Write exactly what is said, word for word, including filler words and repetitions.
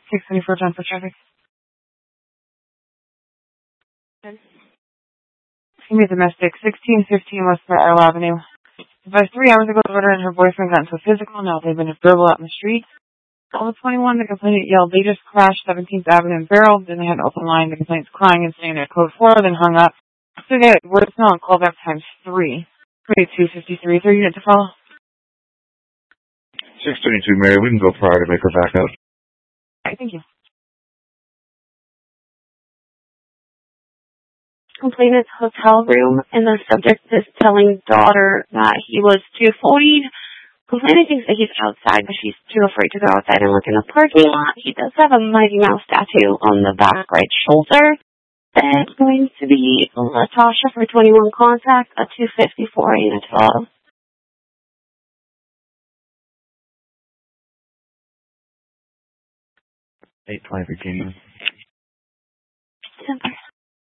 six twenty-four John for traffic. It's gonna be domestic, sixteen fifteen West Earl Avenue. Advised three hours ago, the daughter and her boyfriend got into a physical. Now they've been verbal out in the street. Call twenty-one, the complainant yelled, they just crashed seventeenth Avenue and barreled. Then they had an open line. The complainant's crying and saying their code four, then hung up. So they had voicemail and callback times three. twenty-two fifty-three, third unit to follow. six twenty-two, Mary. We can go prior to make her back up. All right, thank you. Complainant's hotel room, and the subject is telling daughter that he was too forty. Complainant thinks that he's outside, but she's too afraid to go outside and look in the parking lot. He does have a Mighty Mouse tattoo on the back right shoulder. It's going to be Latasha for twenty-one contact, a two fifty-four unit twelve. eight twenty Virginia. Simple.